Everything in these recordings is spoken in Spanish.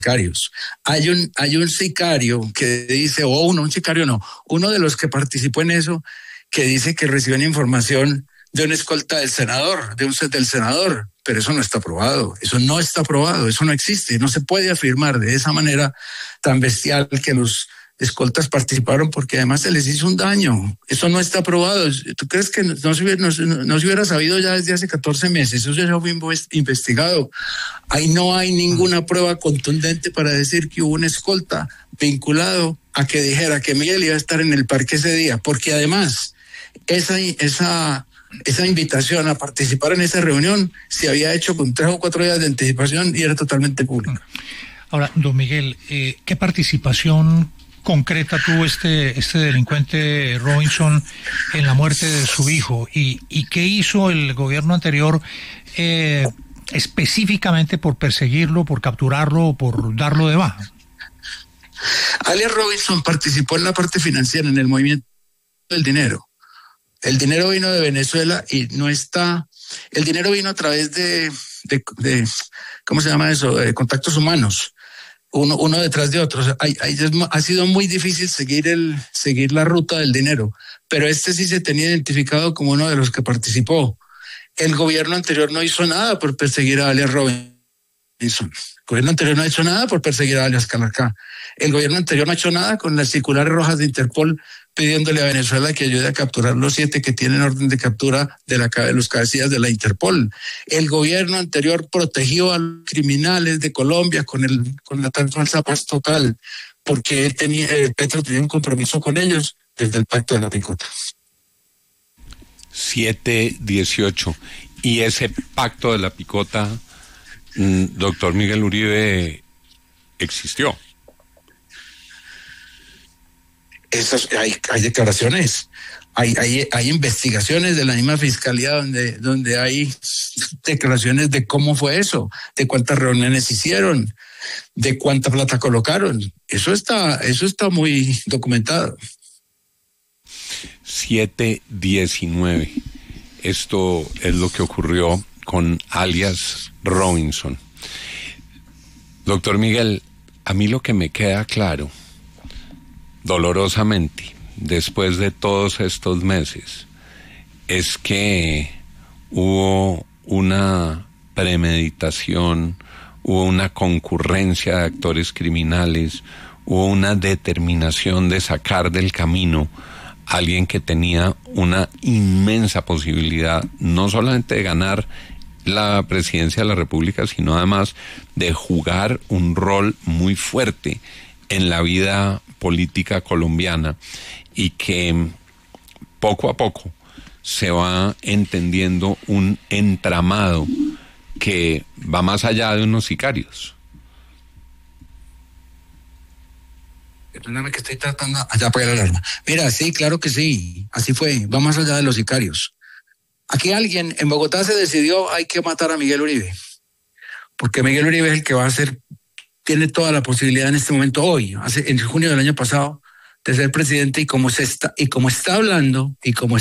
sicarios. Hay un sicario que dice, un sicario no, uno de los que participó en eso, que dice que recibió una información de una escolta del senador, de un set del senador, pero eso no está aprobado, eso no existe, no se puede afirmar de esa manera tan bestial que los escoltas participaron, porque además se les hizo un daño. Eso no está aprobado. ¿Tú crees que no se hubiera sabido ya desde hace 14 meses? Eso ya fue investigado. Ahí no hay ninguna prueba contundente para decir que hubo un escolta vinculado a que dijera que Miguel iba a estar en el parque ese día, porque además esa invitación a participar en esa reunión se había hecho con 3 o 4 días de anticipación y era totalmente pública. Ahora, don Miguel, ¿qué participación concreta tuvo este delincuente Robinson en la muerte de su hijo? ¿Y qué hizo el gobierno anterior específicamente por perseguirlo, por capturarlo o por darlo de baja? Alias Robinson participó en la parte financiera, en el movimiento del dinero. El dinero vino de Venezuela y no está... El dinero vino a través de ¿cómo se llama eso? De contactos humanos. Uno detrás de otro. Ha sido muy difícil seguir la ruta del dinero, pero este sí se tenía identificado como uno de los que participó. El gobierno anterior no hizo nada por perseguir a alias Robinson. El gobierno anterior no ha hecho nada por perseguir a alias Calarcá. El gobierno anterior no ha hecho nada con las circulares rojas de Interpol pidiéndole a Venezuela que ayude a capturar los 7 que tienen orden de captura de los cabecillas de la Interpol. El gobierno anterior protegió a los criminales de Colombia con la tal falsa paz total, porque Petro tenía un compromiso con ellos desde el pacto de la picota. 7-18. Y ese pacto de la picota, doctor Miguel Uribe, existió. Hay declaraciones, hay investigaciones de la misma fiscalía donde hay declaraciones de cómo fue eso, de cuántas reuniones hicieron, de cuánta plata colocaron. Eso está muy documentado. 7-19. Esto es lo que ocurrió con alias Robinson. Doctor Miguel, a mí lo que me queda claro, dolorosamente, después de todos estos meses, es que hubo una premeditación, hubo una concurrencia de actores criminales, hubo una determinación de sacar del camino a alguien que tenía una inmensa posibilidad, no solamente de ganar la presidencia de la República, sino además de jugar un rol muy fuerte en la vida política colombiana, y que poco a poco se va entendiendo un entramado que va más allá de unos sicarios. Perdóname que estoy tratando allá apagar la alarma. Mira, sí, claro que sí, así fue, va más allá de los sicarios. Aquí alguien en Bogotá se decidió, hay que matar a Miguel Uribe, porque Miguel Uribe es el que va a ser, tiene toda la posibilidad en este momento, en junio del año pasado, de ser presidente, y como está hablando,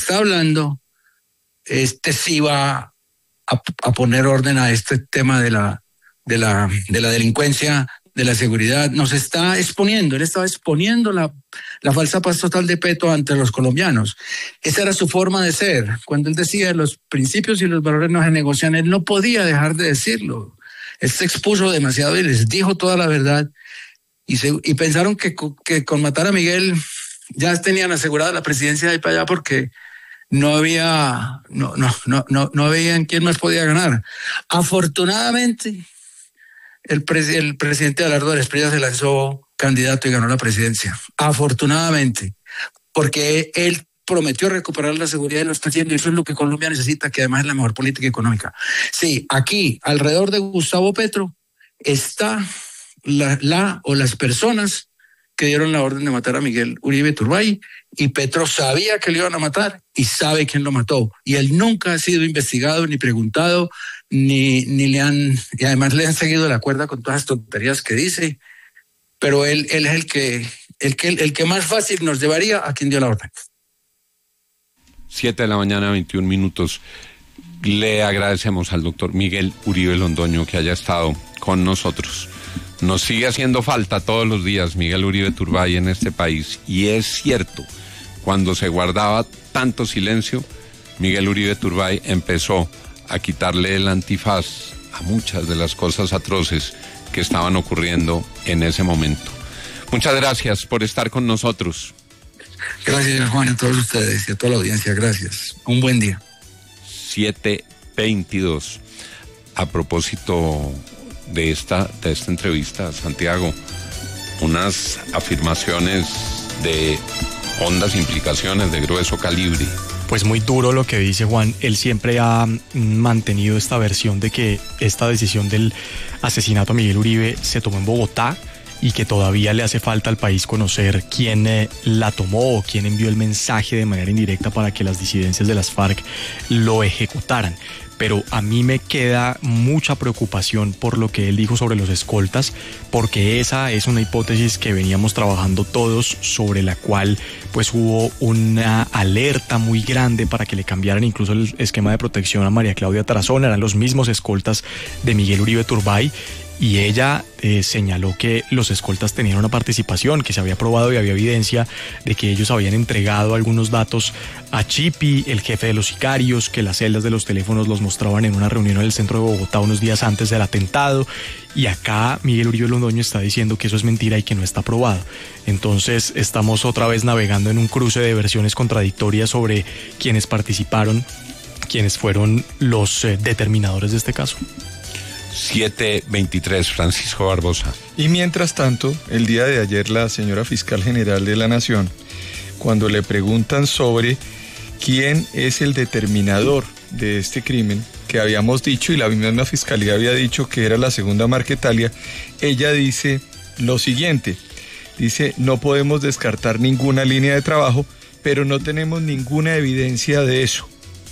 sí va a poner orden a este tema de la delincuencia, de la seguridad. Nos está exponiendo, él estaba exponiendo la falsa paz total de Petro ante los colombianos. Esa era su forma de ser. Cuando él decía los principios y los valores no se negocian, él no podía dejar de decirlo. Él se expuso demasiado y les dijo toda la verdad, y pensaron que con matar a Miguel ya tenían asegurada la presidencia de ahí para allá, porque no veían quién más podía ganar. Afortunadamente, el presidente Abelardo Esprilla se lanzó candidato y ganó la presidencia. Afortunadamente, porque él prometió recuperar la seguridad y lo está haciendo, y eso es lo que Colombia necesita, que además es la mejor política económica. Sí, aquí, alrededor de Gustavo Petro, está las personas que dieron la orden de matar a Miguel Uribe Turbay, y Petro sabía que lo iban a matar y sabe quién lo mató, y él nunca ha sido investigado ni preguntado, y además le han seguido la cuerda con todas las tonterías que dice, pero él es el que más fácil nos llevaría a quien dio la orden. 7:21 a.m. Le agradecemos al doctor Miguel Uribe Londoño que haya estado con nosotros. Nos sigue haciendo falta todos los días Miguel Uribe Turbay en este país. Y es cierto, cuando se guardaba tanto silencio, Miguel Uribe Turbay empezó a quitarle el antifaz a muchas de las cosas atroces que estaban ocurriendo en ese momento. Muchas gracias por estar con nosotros. Gracias, Juan, a todos ustedes y a toda la audiencia. Gracias. Un buen día. 7:22. A propósito de esta entrevista, Santiago, unas afirmaciones de hondas implicaciones, de grueso calibre. Pues muy duro lo que dice Juan. Él siempre ha mantenido esta versión de que esta decisión del asesinato a Miguel Uribe se tomó en Bogotá y que todavía le hace falta al país conocer quién la tomó o quién envió el mensaje de manera indirecta para que las disidencias de las FARC lo ejecutaran. Pero a mí me queda mucha preocupación por lo que él dijo sobre los escoltas, porque esa es una hipótesis que veníamos trabajando todos, sobre la cual pues hubo una alerta muy grande para que le cambiaran incluso el esquema de protección a María Claudia Tarazona. Eran los mismos escoltas de Miguel Uribe Turbay. Y ella señaló que los escoltas tenían una participación, que se había probado y había evidencia de que ellos habían entregado algunos datos a Chipi, el jefe de los sicarios, que las celdas de los teléfonos los mostraban en una reunión en el centro de Bogotá unos días antes del atentado. Y acá Miguel Uribe Londoño está diciendo que eso es mentira y que no está probado. Entonces estamos otra vez navegando en un cruce de versiones contradictorias sobre quienes participaron, quienes fueron los determinadores de este caso. 7:23, Francisco Barbosa. Y mientras tanto, el día de ayer la señora fiscal general de la Nación, cuando le preguntan sobre quién es el determinador de este crimen, que habíamos dicho y la misma fiscalía había dicho que era la segunda Marquetalia, ella dice lo siguiente, dice: no podemos descartar ninguna línea de trabajo, pero no tenemos ninguna evidencia de eso.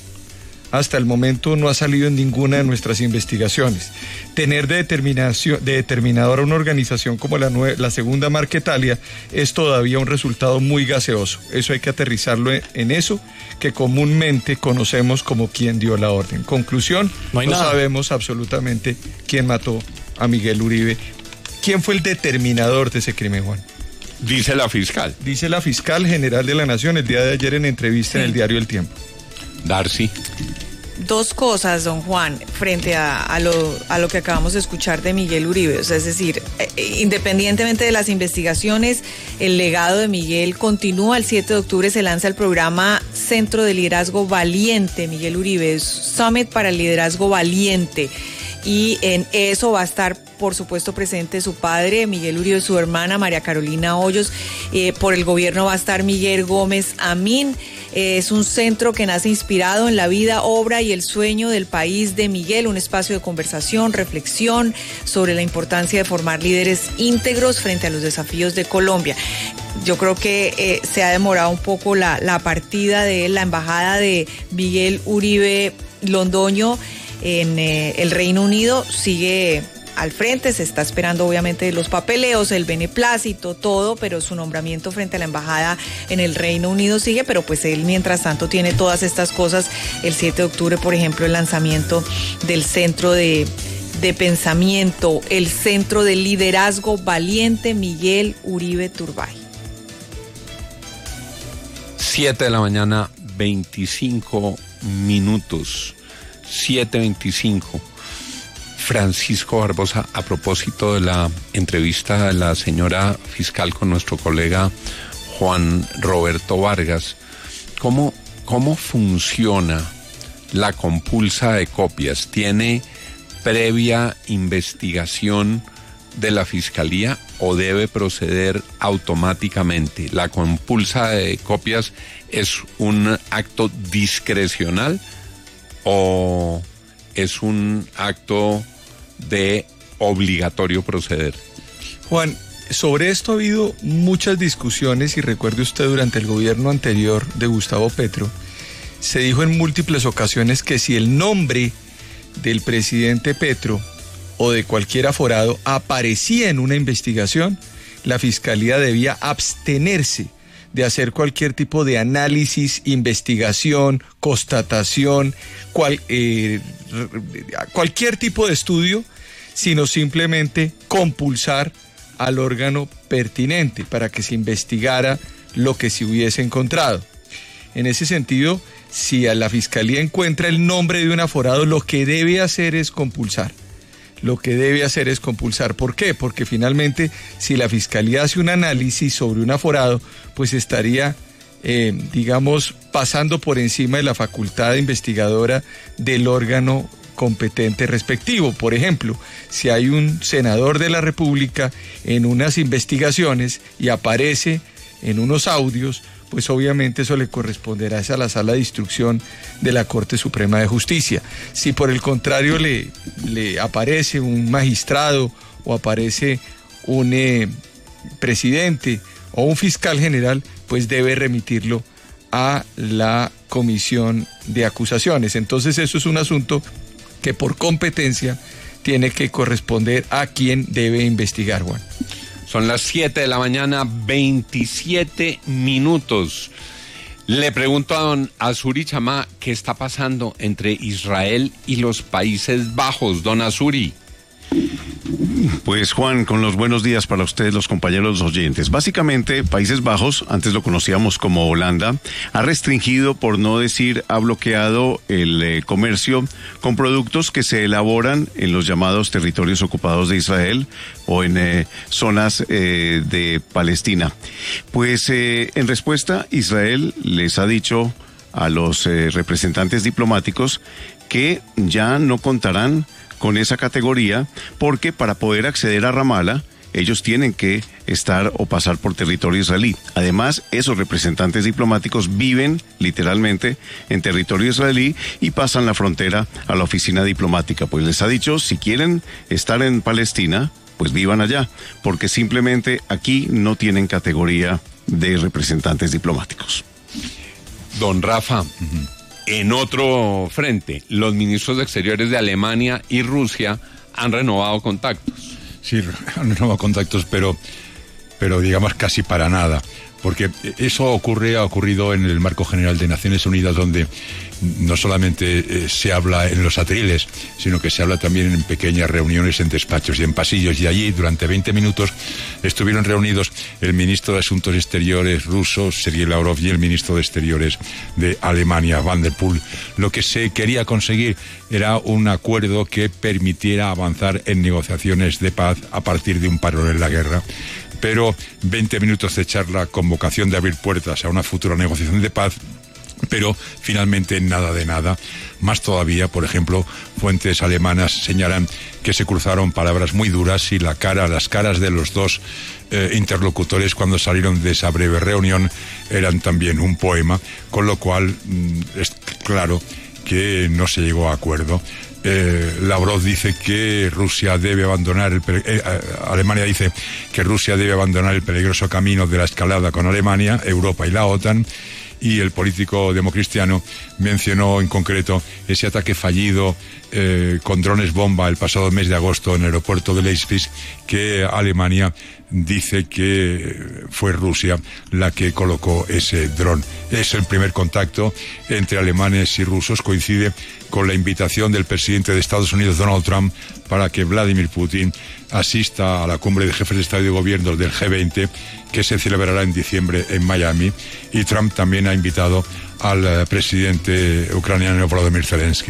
Hasta el momento no ha salido en ninguna de nuestras investigaciones. Tener de determinador a una organización como la segunda Marquetalia es todavía un resultado muy gaseoso. Eso hay que aterrizarlo en eso que comúnmente conocemos como quien dio la orden. Conclusión, no sabemos absolutamente quién mató a Miguel Uribe. ¿Quién fue el determinador de ese crimen, Juan? Dice la fiscal. Dice la fiscal general de la Nación el día de ayer en entrevista en el diario El Tiempo. Darcy. Dos cosas, don Juan, frente a lo que acabamos de escuchar de Miguel Uribe. O sea, es decir, independientemente de las investigaciones, el legado de Miguel continúa. El 7 de octubre se lanza el programa Centro de Liderazgo Valiente, Miguel Uribe, Summit para el Liderazgo Valiente. Y en eso va a estar, por supuesto, presente su padre, Miguel Uribe, su hermana, María Carolina Hoyos. Por el gobierno va a estar Miguel Gómez Amín. Es un centro que nace inspirado en la vida, obra y el sueño del país de Miguel, un espacio de conversación, reflexión sobre la importancia de formar líderes íntegros frente a los desafíos de Colombia. Yo creo que se ha demorado un poco la partida de la embajada de Miguel Uribe Londoño en el Reino Unido. Sigue al frente, se está esperando obviamente los papeleos, el beneplácito, todo, pero su nombramiento frente a la embajada en el Reino Unido sigue, pero pues él mientras tanto tiene todas estas cosas. El 7 de octubre, por ejemplo, el lanzamiento del centro de pensamiento, el centro de liderazgo valiente Miguel Uribe Turbay. 7:25 a.m, 7:25. Francisco Barbosa, a propósito de la entrevista de la señora fiscal con nuestro colega Juan Roberto Vargas, ¿cómo funciona la compulsa de copias? ¿Tiene previa investigación de la fiscalía o debe proceder automáticamente? ¿La compulsa de copias es un acto discrecional o es un acto de obligatorio proceder? Juan, sobre esto ha habido muchas discusiones y recuerde usted durante el gobierno anterior de Gustavo Petro, se dijo en múltiples ocasiones que si el nombre del presidente Petro o de cualquier aforado aparecía en una investigación, la fiscalía debía abstenerse de hacer cualquier tipo de análisis, investigación, constatación, cualquier tipo de estudio, sino simplemente compulsar al órgano pertinente para que se investigara lo que se hubiese encontrado. En ese sentido, si a la Fiscalía encuentra el nombre de un aforado, lo que debe hacer es compulsar. ¿Por qué? Porque finalmente, si la Fiscalía hace un análisis sobre un aforado, pues estaría, pasando por encima de la facultad investigadora del órgano competente respectivo. Por ejemplo, si hay un senador de la República en unas investigaciones y aparece en unos audios, pues obviamente eso le corresponderá a la Sala de Instrucción de la Corte Suprema de Justicia. Si por el contrario le aparece un magistrado o aparece un presidente o un fiscal general, pues debe remitirlo a la Comisión de Acusaciones. Entonces eso es un asunto que por competencia tiene que corresponder a quien debe investigar, Juan. Son las 7 de la mañana, 27 minutos. Le pregunto a don Azuri Chamá, ¿qué está pasando entre Israel y los Países Bajos? Don Azuri. Pues Juan, con los buenos días para ustedes, los compañeros oyentes. Básicamente, Países Bajos, antes lo conocíamos como Holanda, ha restringido, por no decir, ha bloqueado el comercio con productos que se elaboran en los llamados territorios ocupados de Israel o en zonas de Palestina. Pues en respuesta, Israel les ha dicho a los representantes diplomáticos que ya no contarán con esa categoría, porque para poder acceder a Ramala, ellos tienen que estar o pasar por territorio israelí. Además, esos representantes diplomáticos viven literalmente en territorio israelí y pasan la frontera a la oficina diplomática. Pues les ha dicho, si quieren estar en Palestina, pues vivan allá, porque simplemente aquí no tienen categoría de representantes diplomáticos. Don Rafa, en otro frente, los ministros de Exteriores de Alemania y Rusia han renovado contactos. Sí, han renovado contactos, pero digamos casi para nada, porque eso ha ocurrido en el marco general de Naciones Unidas, donde no solamente se habla en los atriles, sino que se habla también en pequeñas reuniones en despachos y en pasillos, y allí durante 20 minutos estuvieron reunidos el ministro de Asuntos Exteriores ruso, Sergei Lavrov, y el ministro de Exteriores de Alemania, Van der Poel. Lo que se quería conseguir era un acuerdo que permitiera avanzar en negociaciones de paz a partir de un parón en la guerra. Pero 20 minutos de charla con vocación de abrir puertas a una futura negociación de paz, pero finalmente nada de nada. Más todavía, por ejemplo, fuentes alemanas señalan que se cruzaron palabras muy duras y las caras de los dos interlocutores cuando salieron de esa breve reunión eran también un poema, con lo cual es claro que no se llegó a acuerdo. Lavrov dice que Rusia debe abandonar Alemania dice que Rusia debe abandonar el peligroso camino de la escalada con Alemania, Europa y la OTAN. Y el político democristiano mencionó en concreto ese ataque fallido con drones bomba el pasado mes de agosto en el aeropuerto de Leipzig, que Alemania dice que fue Rusia la que colocó ese dron. Es el primer contacto entre alemanes y rusos, coincide con la invitación del presidente de Estados Unidos, Donald Trump, para que Vladimir Putin asista a la cumbre de jefes de Estado y de Gobierno del G20, que se celebrará en diciembre en Miami, y Trump también ha invitado al presidente ucraniano Volodymyr Zelensky.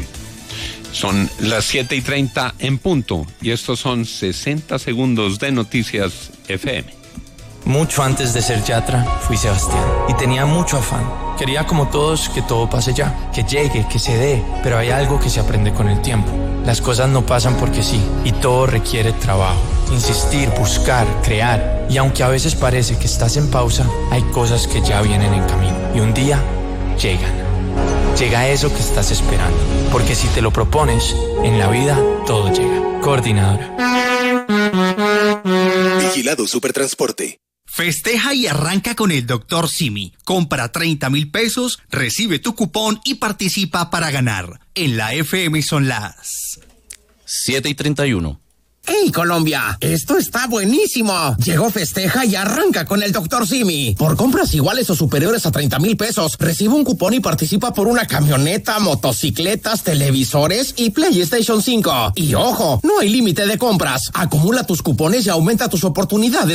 Son las 7:30 en punto, y estos son 60 segundos de Noticias FM. Mucho antes de ser Yatra, fui Sebastián, y tenía mucho afán. Quería, como todos, que todo pase ya, que llegue, que se dé, pero hay algo que se aprende con el tiempo. Las cosas no pasan porque sí, y todo requiere trabajo. Insistir, buscar, crear, y aunque a veces parece que estás en pausa, hay cosas que ya vienen en camino, y un día llegan. Llega eso que estás esperando, porque si te lo propones, en la vida todo llega. Coordinadora. Vigilado Supertransporte. Festeja y arranca con el Dr. Simi. Compra 30,000 pesos, recibe tu cupón y participa para ganar. En la FM son las 7:31. ¡Hey, Colombia! ¡Esto está buenísimo! Llegó Festeja y arranca con el Dr. Simi. Por compras iguales o superiores a 30,000 pesos, recibe un cupón y participa por una camioneta, motocicletas, televisores y PlayStation 5. Y ojo, no hay límite de compras. Acumula tus cupones y aumenta tus oportunidades